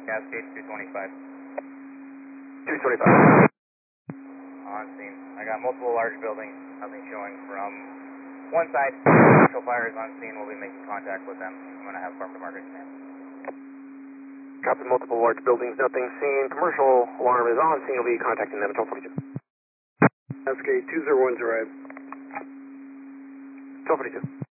Cascade 225. 225. On scene. I got multiple large buildings, nothing showing from one side. Commercial fire is on scene, we'll be making contact with them. I'm going to have farm to market command. Copy, multiple large buildings, nothing seen. Commercial alarm is on scene, you'll be contacting them at 1242. Cascade 201's arrived. 1242.